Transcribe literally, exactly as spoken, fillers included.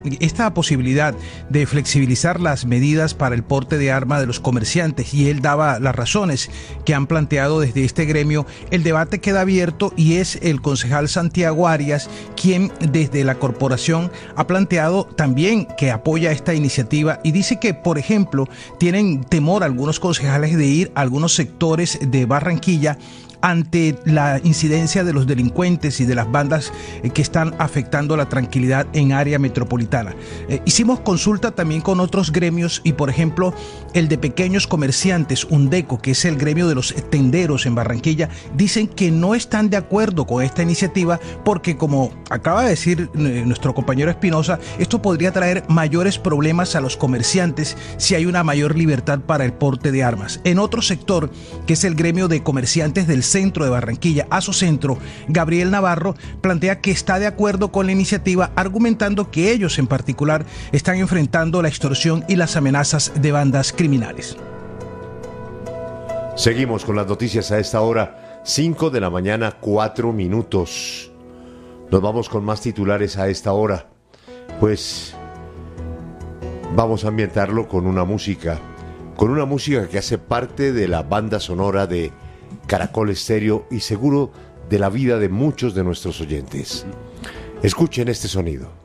esta posibilidad de flexibilizar las medidas para el porte de arma de los comerciantes, y él daba las razones que han planteado desde este gremio. El debate queda abierto y es el concejal Santiago Arias quien desde la corporación ha planteado también que apoya esta iniciativa y dice que, por ejemplo, tienen temor algunos concejales de ir a algunos sectores de Barranquilla ante la incidencia de los delincuentes y de las bandas eh, que están afectando la tranquilidad en área metropolitana. Eh, hicimos consulta también con otros gremios y, por ejemplo, el de pequeños comerciantes, UNDECO, que es el gremio de los tenderos en Barranquilla, dicen que no están de acuerdo con esta iniciativa porque, como acaba de decir eh, nuestro compañero Espinosa, esto podría traer mayores problemas a los comerciantes si hay una mayor libertad para el porte de armas. En otro sector, que es el gremio de comerciantes del centro de Barranquilla, Asocentro, Gabriel Navarro plantea que está de acuerdo con la iniciativa, argumentando que ellos en particular están enfrentando la extorsión y las amenazas de bandas criminales. Seguimos con las noticias a esta hora, cinco de la mañana, cuatro minutos. Nos vamos con más titulares a esta hora. Pues vamos a ambientarlo con una música, con una música que hace parte de la banda sonora de Caracol Estéreo y seguro de la vida de muchos de nuestros oyentes. Escuchen este sonido.